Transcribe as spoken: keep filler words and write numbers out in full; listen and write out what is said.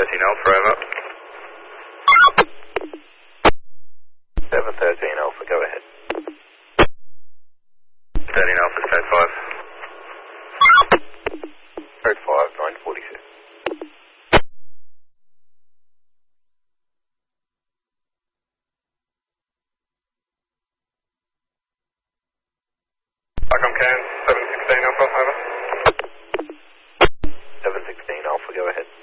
thirteen Alpha, over. seven thirteen Alpha, go ahead. thirteen Alpha, code five. Code five, nine forty-six. Arkham Cairns, seven sixteen Alpha, over. seven sixteen Alpha, go ahead.